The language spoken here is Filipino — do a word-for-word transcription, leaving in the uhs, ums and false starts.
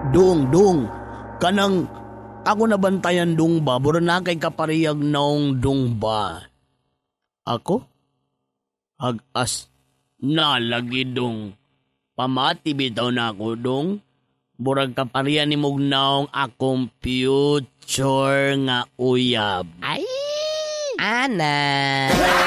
Dong, dong, kanang ako nabantayan dong ba, buro na kay kapariyag naong dong ba? Ako? Hagas na lagi dong. Pamati bitaw na ako dong. Burag kapariyan ni mong naong akong future nga uyab. Ay, ana.